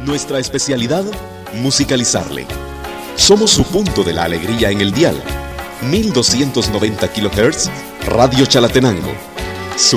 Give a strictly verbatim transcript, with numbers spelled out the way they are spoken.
Nuestra especialidad, musicalizarle. Somos su punto de la alegría en el dial. mil doscientos noventa kilohertz, Radio Chalatenango.